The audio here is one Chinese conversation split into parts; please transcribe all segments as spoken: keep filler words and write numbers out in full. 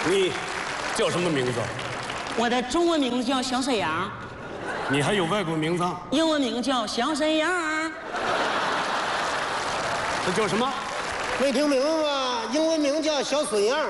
你叫什么名字？ 我的中文名字叫小沈阳， 你还有外国名字？ 英文名叫小沈阳。 这叫什么？ 没听明白吗？英文名叫小损样。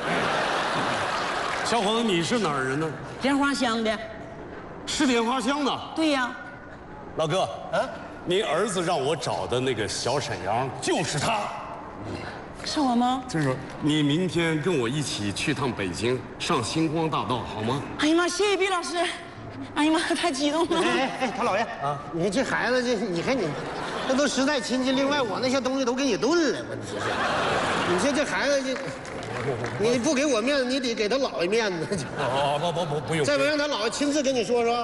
小伙子，你是哪儿人呢？ 莲花乡的。 是莲花乡的。 对呀。 老哥，啊，你儿子让我找的那个小沈阳就是他。 是我吗？ 就是你明天跟我一起去趟北京，上星光大道，好吗？ 哎呀妈，谢谢毕老师。哎呀妈，太激动了。 哎哎哎，唐老爷啊，你这孩子这，你看你，这都时代亲戚。另外，我那些东西都给你炖了，问题是，你说这孩子这，你不给我面子，你得给他姥爷面子。 哦不不不不用。 再不让他姥爷亲自跟你说说。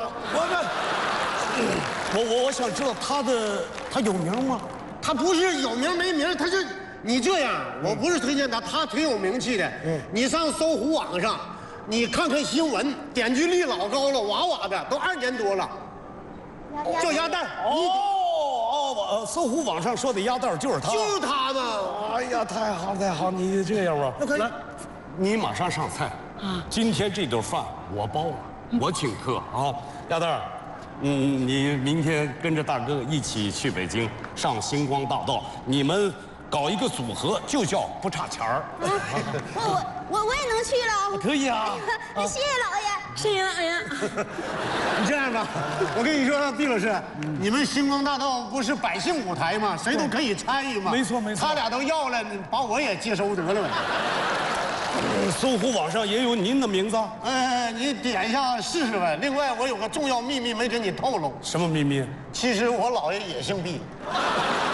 我我我我想知道他的他有名吗？ 他不是有名没名，他是。你这样，我不是推荐他，他挺有名气的。嗯，你上搜狐网上，你看看新闻，点击率老高了，哇哇的，都二年多了。叫鸭蛋。 哦哦，我搜狐网上说的鸭蛋就是他。 就是他嘛！ 哎呀，太好太好，你这样吧， 那可以。 你马上上菜啊！今天这顿饭我包了，我请客啊，鸭蛋。嗯，你明天跟着大哥一起去北京，上星光大道，你们。搞一个组合就叫不差钱儿。 我我我我也能去了。 可以啊。 谢谢老爷， 谢谢老爷。 你这样吧，我跟你说，毕老师，你们星光大道不是百姓舞台吗？谁都可以参与嘛。 没错没错。 他俩都要了，你把我也接收得了呗。 搜狐网上也有您的名字。 哎，你点一下试试呗。另外，我有个重要秘密没跟你透露。 什么秘密？ 其实我姥爷也姓毕。